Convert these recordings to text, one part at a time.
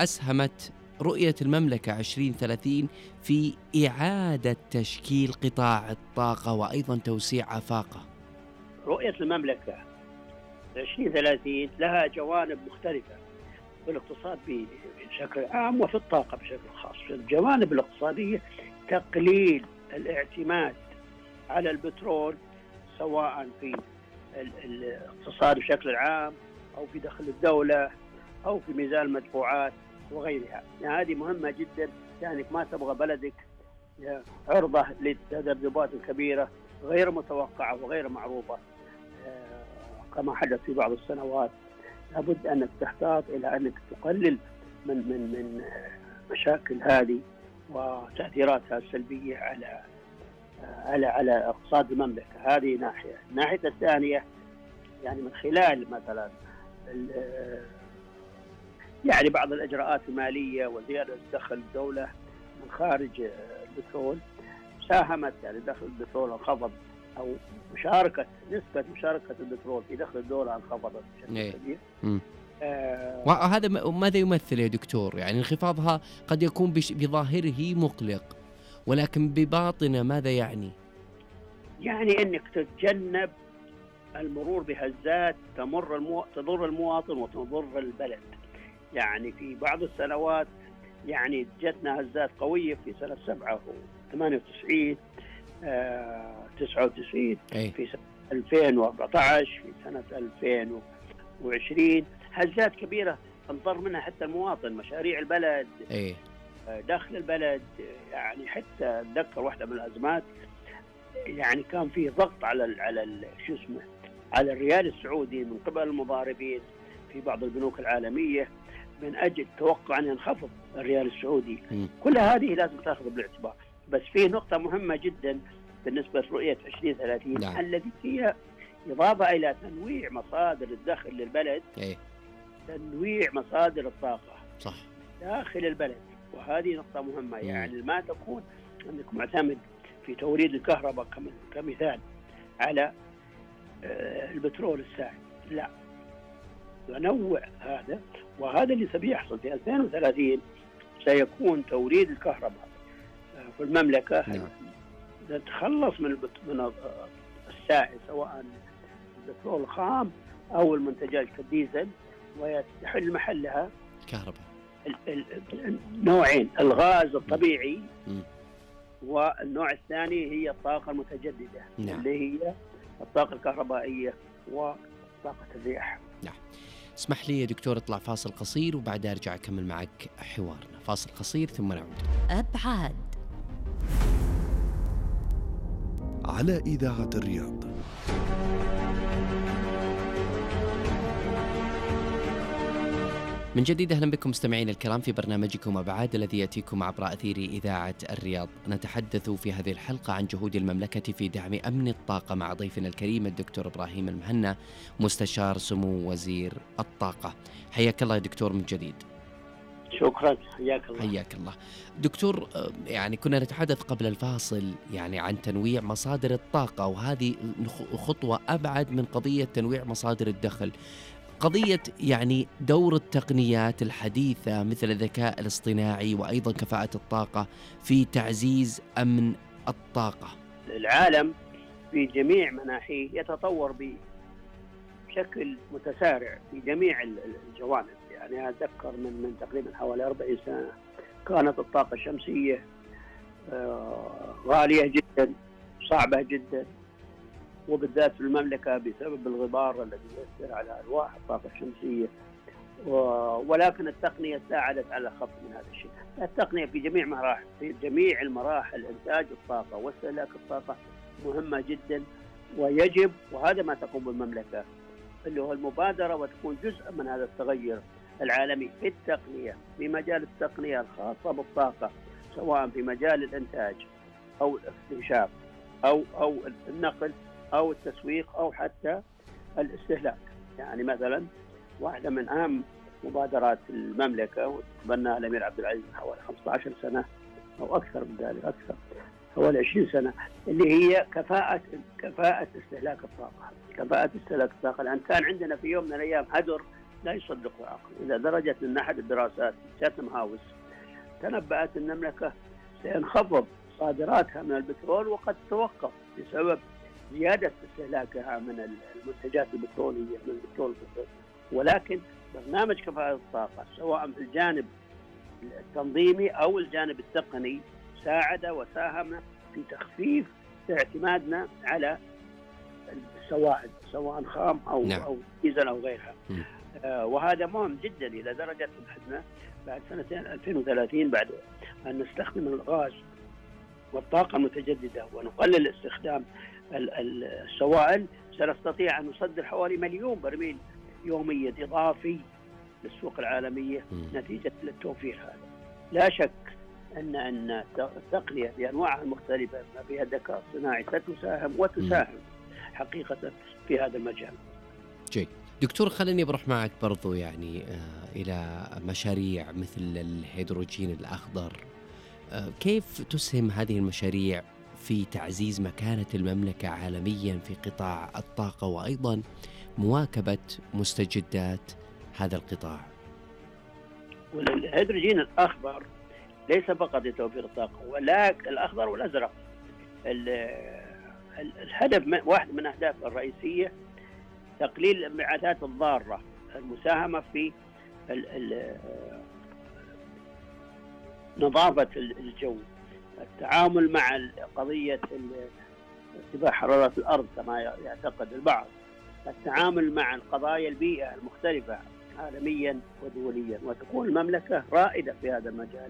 أسهمت رؤية المملكة 2030 في إعادة تشكيل قطاع الطاقة وأيضا توسيع آفاقه؟ رؤية المملكة 2030 لها جوانب مختلفة في الاقتصاد بشكل عام وفي الطاقة بشكل خاص. في الجوانب الاقتصادية تقليل الاعتماد على البترول سواء في الاقتصاد بشكل عام أو في دخل الدولة أو في ميزان المدفوعات وغيرها. يعني هذه مهمة جدا، يعني ما تبغى بلدك عرضة لتذبذبات كبيرة غير متوقعة وغير معروفة كما حدث في بعض السنوات. لابد أنك تحتاط إلى أنك تقلل من مشاكل هذه وتأثيراتها السلبية على اقتصاد المملكة. هذه ناحية. الناحية الثانية يعني من خلال مثلا يعني بعض الإجراءات المالية وزيادة دخل الدولة من خارج البترول ساهمت، يعني دخل البترول انخفض أو نسبة مشاركة البترول في دخل الدولة انخفضت بشكل كبير. وهذا ماذا يمثل يا دكتور؟ يعني انخفاضها قد يكون بظاهره مقلق، ولكن بباطنه ماذا يعني؟ يعني أنك تتجنب المرور بهزات تضر المواطن وتضر البلد. يعني في بعض السنوات يعني جتنا هزات قوية في سنة 97 99 في سنة 2014 في سنة 2020 هزات كبيرة انضر منها حتى المواطن، مشاريع البلد دخل البلد. يعني حتى أتذكر واحدة من الأزمات يعني كان فيه ضغط على الريال السعودي من قبل المضاربين في بعض البنوك العالمية من أجل توقع أن ينخفض الريال السعودي. كل هذه لازم تأخذ بالاعتبار. بس في نقطة مهمة جدا بالنسبة لرؤية 2030 التي هي إضافة إلى تنويع مصادر الدخل للبلد، تنويع مصادر الطاقة صح داخل البلد. وهذه نقطة مهمة. يعني ما تكون أنك معتمد في توريد الكهرباء كمثال على البترول السائل، لا، ننوع هذا. وهذا اللي سيحصل في 2030 سيكون توريد الكهرباء في المملكة نتخلص من السائل سواء البترول الخام أو المنتجات كالديزل، ويحل محلها كهرباء نوعين: الغاز الطبيعي والنوع الثاني هي الطاقة المتجددة اللي هي الطاقة الكهربائية وطاقة الرياح. اسمح لي يا دكتور اطلع فاصل قصير وبعدها ارجع اكمل معك حوارنا. فاصل قصير ثم نعود. أبعاد على إذاعة الرياض. من جديد أهلا بكم مستمعين الكرام في برنامجكم أبعاد الذي يأتيكم عبر أثير إذاعة الرياض. نتحدث في هذه الحلقة عن جهود المملكة في دعم أمن الطاقة مع ضيفنا الكريم الدكتور إبراهيم المهنا مستشار سمو وزير الطاقة. حياك الله يا دكتور من جديد. شكرا، حياك الله. حياك الله دكتور. يعني كنا نتحدث قبل الفاصل يعني عن تنويع مصادر الطاقة، وهذه خطوة أبعد من قضية تنويع مصادر الدخل. قضية يعني دور التقنيات الحديثة مثل الذكاء الاصطناعي وأيضا كفاءة الطاقة في تعزيز أمن الطاقة. العالم في جميع مناحيه يتطور بشكل متسارع في جميع الجوانب. يعني أتذكر من تقريبا حوالي 40 سنة كانت الطاقة الشمسية غالية جدا، صعبة جدا، وبالذات في المملكة بسبب الغبار الذي يؤثر على ألواح الطاقة الشمسية. ولكن التقنية ساعدت على خفض من هذا الشيء. التقنية في جميع المراحل إنتاج الطاقة واستهلاك الطاقة مهمة جدا، ويجب، وهذا ما تقوم بالمملكة اللي هو المبادرة، وتكون جزء من هذا التغير العالمي في التقنية، في مجال التقنية الخاصة بالطاقة، سواء في مجال الإنتاج أو الاستكشاف أو النقل أو التسويق أو حتى الاستهلاك. يعني مثلا واحدة من أهم مبادرات المملكة وتبناها الأمير عبد العزيز حوالي 15 سنة أو أكثر من ذلك، أكثر حوالي 20 سنة، اللي هي كفاءة استهلاك الطاقة. كفاءة استهلاك الطاقة، لأن كان عندنا في يوم من الأيام هدر لا يصدقه عقل. إلى درجة أن أحد الدراسات شاتم هاوس تنبأت أن المملكة سينخفض صادراتها من البترول وقد توقف بسبب زيادة استهلاكها من المنتجات البترولية من البترول. ولكن برنامج كفاءة الطاقة سواء في الجانب التنظيمي أو الجانب التقني ساعد وساهم في تخفيف اعتمادنا على السوائل سواء خام أو ديزل أو غيرها. وهذا مهم جدا إلى درجة أننا بعد سنتين 2030 بعد أن نستخدم الغاز والطاقة المتجددة ونقلل استخدام السوائل سنستطيع أن نصدر حوالي 1,000,000 برميل يوميا إضافي للسوق العالمية نتيجة للتوفير هذا. لا شك أن التقنية بأنواعها المختلفة ما فيها الذكاء الصناعي ستساهم حقيقة في هذا المجال. جيد دكتور، خليني بروح معك برضو يعني إلى مشاريع مثل الهيدروجين الأخضر. كيف تسهم هذه المشاريع في تعزيز مكانة المملكة عالميا في قطاع الطاقة وأيضا مواكبة مستجدات هذا القطاع؟ والهيدروجين الأخضر ليس فقط لتوفير الطاقة، ولكن الأخضر والأزرق. الهدف واحد من أهدافه الرئيسية تقليل الانبعاثات الضارة، المساهمة في نظافة الجو، التعامل مع قضية ارتفاع حرارة الأرض كما يعتقد البعض، التعامل مع القضايا البيئة المختلفة عالميا ودوليا، وتكون المملكة رائدة في هذا المجال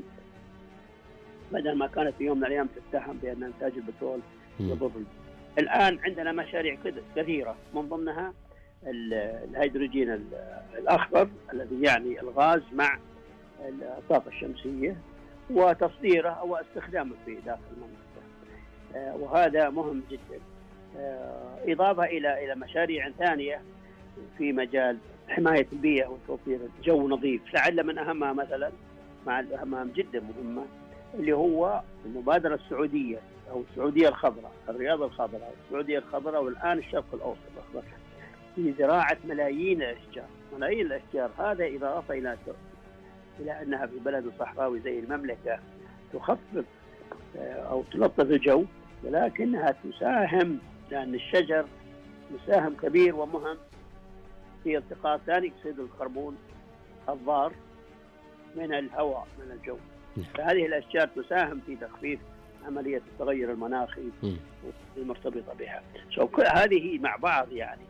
بدل ما كانت في يوم من الأيام تتهم بأن إنتاج البترول يضر. الآن عندنا مشاريع كثيرة من ضمنها الهيدروجين الأخضر الذي يعني الغاز مع الطاقة الشمسية وتصديره أو استخدامه في داخل المملكة، وهذا مهم جدا. إضافة إلى مشاريع ثانية في مجال حماية البيئة وتوفير جو نظيف، لعل من أهمها مثلا مع الأهم جدا مهمة اللي هو المبادرة السعودية أو السعودية الخضراء، الرياض الخضراء، السعودية الخضراء، والآن الشرق الأوسط الأخضر في زراعة ملايين الأشجار. هذا إضافة إلى أنها في بلد صحراوي زي المملكة تخفف أو تلطف الجو، ولكنها تساهم لأن الشجر مساهم كبير ومهم في التقاط ثاني أكسيد الكربون الضار من الهواء من الجو. فهذه الأشجار تساهم في تخفيف عملية التغير المناخي المرتبطة بها. هذه مع بعض يعني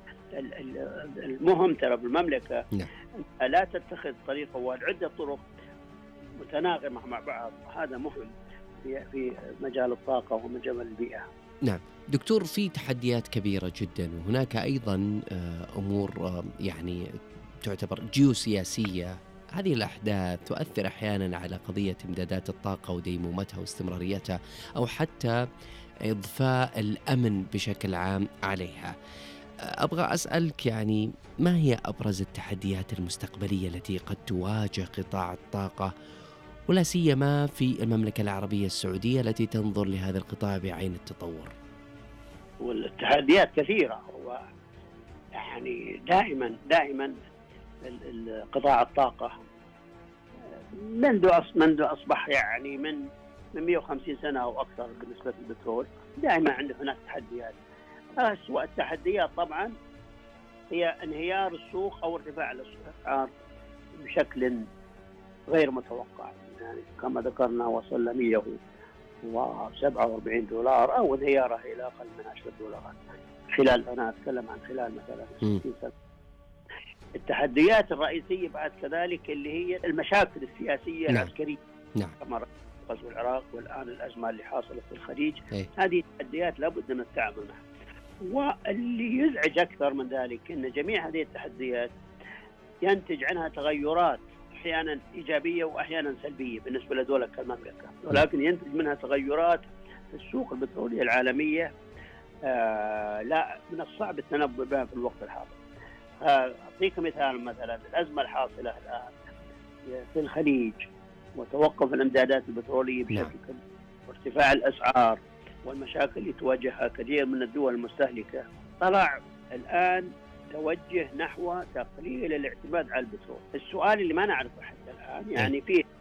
المهم ترى بالمملكة لا تتخذ طريقة وعدة طرق متناغمة مع بعض، هذا مهم في مجال الطاقة ومجال البيئة. نعم دكتور، في تحديات كبيرة جدا، وهناك أيضا أمور يعني تعتبر جيوسياسية. هذه الأحداث تؤثر أحيانا على قضية إمدادات الطاقة وديمومتها واستمراريتها أو حتى إضفاء الأمن بشكل عام عليها. أبغى أسألك يعني ما هي أبرز التحديات المستقبلية التي قد تواجه قطاع الطاقة ولا سيما في المملكة العربية السعودية التي تنظر لهذا القطاع بعين التطور؟ والتحديات كثيرة، يعني دائما قطاع الطاقة منذ أصبح يعني من 150 سنة أو أكثر بالنسبة للبترول دائما عنده هناك تحديات. أسوأ التحديات طبعا هي انهيار السوق أو ارتفاع الأسعار بشكل غير متوقع، يعني كما ذكرنا وصل ل 147 دولار أو انهياره إلى أقل من 10 دولارات خلال، أنا أتكلم عن خلال مثلا 60 سنة. التحديات الرئيسية بعد كذلك اللي هي المشاكل السياسية العسكرية كما غزو العراق والآن الأزمة اللي حاصلة في الخليج. هذه التحديات لابد من التعامل معها. واللي يزعج أكثر من ذلك أن جميع هذه التحديات ينتج عنها تغيرات أحيانا إيجابية وأحيانا سلبية بالنسبة لدولة كالمملكة، ولكن ينتج منها تغيرات في السوق البترولية العالمية لا من الصعب التنبؤ بها في الوقت الحاضر. أعطيك مثلا الأزمة الحاصلة الآن في الخليج وتوقف الإمدادات البترولية بشكل كبير وارتفاع الأسعار والمشاكل اللي تواجهها كثير من الدول المستهلكة. طلع الآن توجه نحو تقليل الاعتماد على البترول. السؤال اللي ما نعرفه حتى الآن يعني فيه